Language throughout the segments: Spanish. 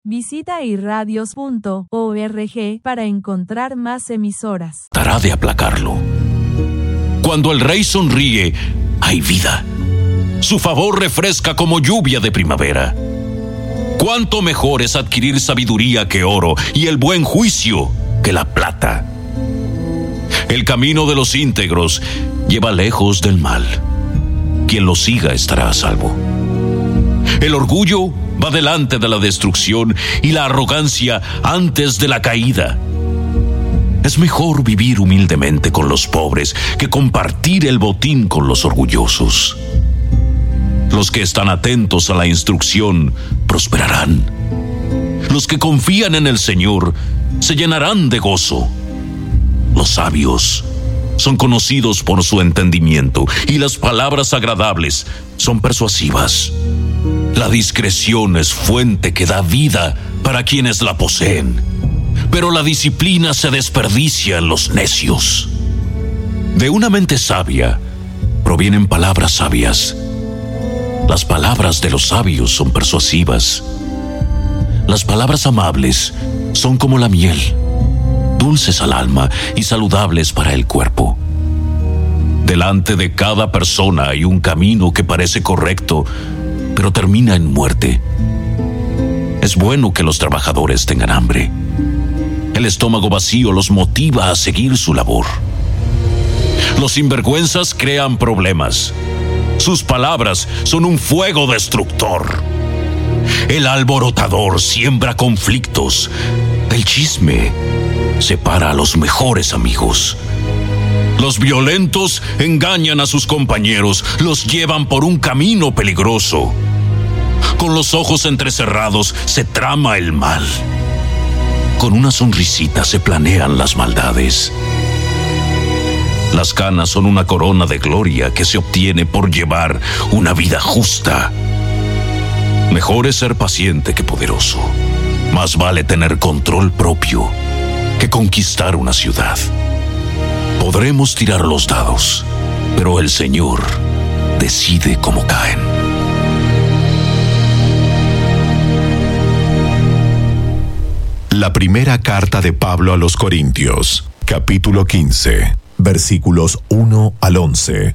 Visita irradios.org para encontrar más emisoras. Tratará de aplacarlo. Cuando el rey sonríe, hay vida. Su favor refresca como lluvia de primavera. Cuánto mejor es adquirir sabiduría que oro y el buen juicio que la plata. El camino de los íntegros lleva lejos del mal. Quien lo siga estará a salvo. El orgullo va delante de la destrucción y la arrogancia antes de la caída. Es mejor vivir humildemente con los pobres que compartir el botín con los orgullosos. Los que están atentos a la instrucción prosperarán. Los que confían en el Señor se llenarán de gozo. Los sabios son conocidos por su entendimiento y las palabras agradables son persuasivas. La discreción es fuente que da vida para quienes la poseen, pero la disciplina se desperdicia en los necios. De una mente sabia provienen palabras sabias. Las palabras de los sabios son persuasivas. Las palabras amables son como la miel, dulces al alma y saludables para el cuerpo. Delante de cada persona hay un camino que parece correcto, pero termina en muerte. Es bueno que los trabajadores tengan hambre. El estómago vacío los motiva a seguir su labor. Los sinvergüenzas crean problemas. Sus palabras son un fuego destructor. El alborotador siembra conflictos. El chisme separa a los mejores amigos. Los violentos engañan a sus compañeros, los llevan por un camino peligroso. Con los ojos entrecerrados se trama el mal. Con una sonrisita se planean las maldades. Las canas son una corona de gloria que se obtiene por llevar una vida justa. Mejor es ser paciente que poderoso. Más vale tener control propio que conquistar una ciudad. Podremos tirar los dados, pero el Señor decide cómo caen. La primera carta de Pablo a los Corintios, capítulo 15, versículos 1 al 11.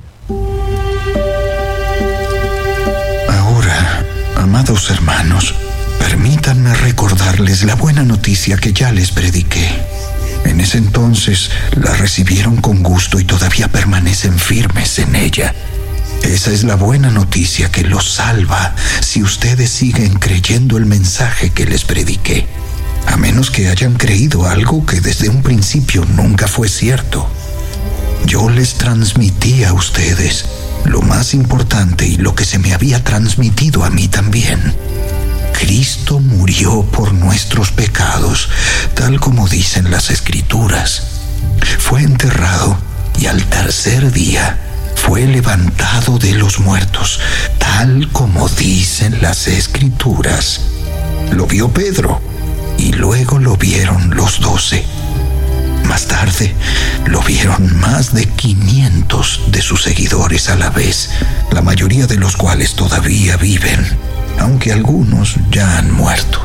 Ahora, amados hermanos, permítanme recordarles la buena noticia que ya les prediqué. En ese entonces la recibieron con gusto y todavía permanecen firmes en ella. Esa es la buena noticia que los salva si ustedes siguen creyendo el mensaje que les prediqué, a menos que hayan creído algo que desde un principio nunca fue cierto. Yo les transmití a ustedes lo más importante y lo que se me había transmitido a mí también. Cristo murió por nuestros pecados, tal como dicen las Escrituras. Fue enterrado y al tercer día fue levantado de los muertos, tal como dicen las Escrituras. Lo vio Pedro y luego lo vieron los 12. Más tarde lo vieron más de 500 de sus seguidores a la vez, la mayoría de los cuales todavía viven, aunque algunos ya han muerto.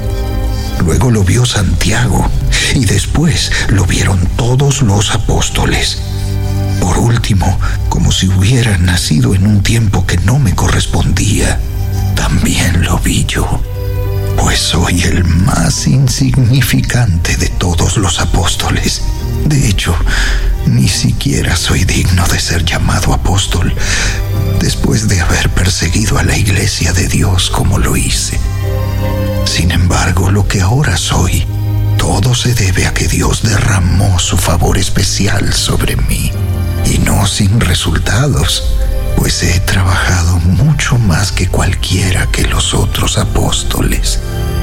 Luego lo vio Santiago y después lo vieron todos los apóstoles. Por último, como si hubiera nacido en un tiempo que no me correspondía, también lo vi yo, pues soy el más insignificante de todos los apóstoles. De hecho, ni siquiera soy digno de ser llamado apóstol, después de haber perseguido a la iglesia de Dios como lo hice. Sin embargo, lo que ahora soy, todo se debe a que Dios derramó su favor especial sobre mí, y no sin resultados, pues he trabajado mucho más que cualquiera que los otros apóstoles.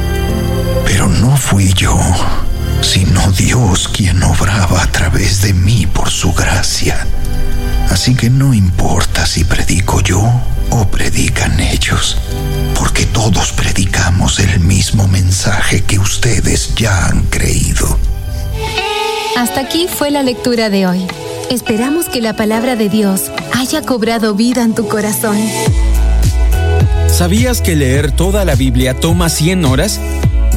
Pero no fui yo, sino Dios quien obraba a través de mí por su gracia. Así que no importa si predico yo o predican ellos, porque todos predicamos el mismo mensaje que ustedes ya han creído. Hasta aquí fue la lectura de hoy. Esperamos que la palabra de Dios haya cobrado vida en tu corazón. ¿Sabías que leer toda la Biblia toma 100 horas?